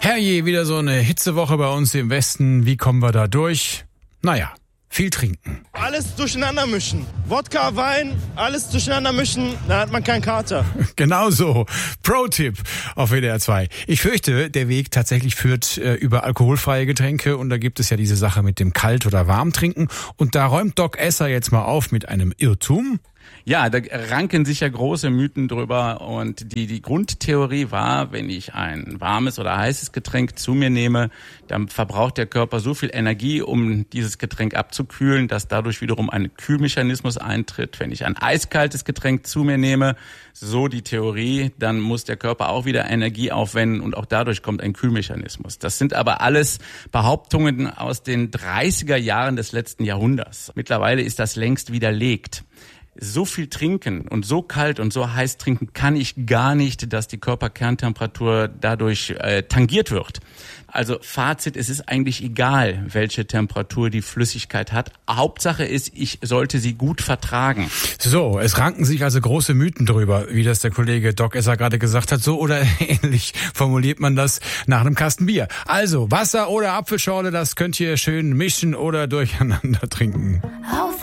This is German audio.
Herrje, wieder so eine Hitzewoche bei uns im Westen. Wie kommen wir da durch? Naja, viel trinken. Alles durcheinander mischen. Wodka, Wein, alles durcheinander mischen, dann hat man keinen Kater. Genau so. Pro-Tipp auf WDR 2. Ich fürchte, der Weg tatsächlich führt über alkoholfreie Getränke und da gibt es ja diese Sache mit dem Kalt- oder Warmtrinken. Und da räumt Doc Esser jetzt mal auf mit einem Irrtum. Ja, da ranken sich ja große Mythen drüber und die Grundtheorie war, wenn ich ein warmes oder heißes Getränk zu mir nehme, dann verbraucht der Körper so viel Energie, um dieses Getränk abzukühlen, dass dadurch wiederum ein Kühlmechanismus eintritt. Wenn ich ein eiskaltes Getränk zu mir nehme, so die Theorie, dann muss der Körper auch wieder Energie aufwenden und auch dadurch kommt ein Kühlmechanismus. Das sind aber alles Behauptungen aus den 30er Jahren des letzten Jahrhunderts. Mittlerweile ist das längst widerlegt. So viel trinken und so kalt und so heiß trinken kann ich gar nicht, dass die Körperkerntemperatur dadurch tangiert wird. Also Fazit, es ist eigentlich egal, welche Temperatur die Flüssigkeit hat. Hauptsache ist, ich sollte sie gut vertragen. So, es ranken sich also große Mythen drüber, wie das der Kollege Doc Esser gerade gesagt hat. So oder ähnlich formuliert man das nach einem Kasten Bier. Also Wasser oder Apfelschorle, das könnt ihr schön mischen oder durcheinander trinken.